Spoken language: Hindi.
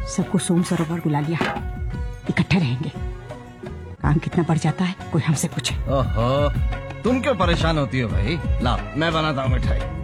सबको सोम सरोवर बुला लिया, इकट्ठे रहेंगे। काम कितना बढ़ जाता है कोई हमसे पूछे। ओहो, तुम क्यों परेशान होती हो भाई? लाओ मैं बनाता हूँ मिठाई।